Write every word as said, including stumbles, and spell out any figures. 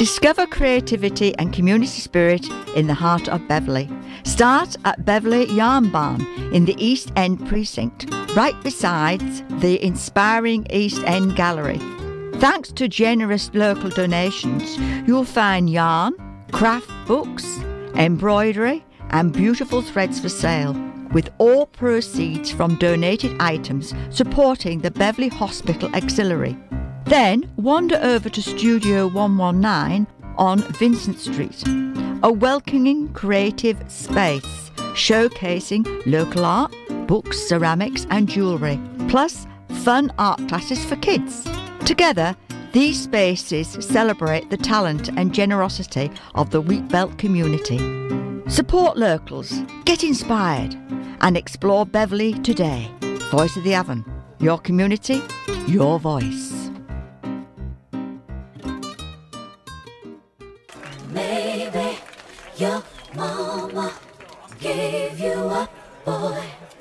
Discover creativity and community spirit in the heart of Beverley. Start at Beverley Yarn Barn in the East End precinct, right beside the inspiring East End Gallery. Thanks to generous local donations, you'll find yarn, craft books, embroidery and beautiful threads for sale, with all proceeds from donated items supporting the Beverley Hospital Auxiliary. Then wander over to Studio one one nine on Vincent Street, a welcoming creative space showcasing local art, books, ceramics and jewellery, plus fun art classes for kids. Together, these spaces celebrate the talent and generosity of the Wheatbelt community. Support locals, get inspired and explore Beverley today. Voice of the Avon, your community, your voice. Maybe your mama gave you a boy.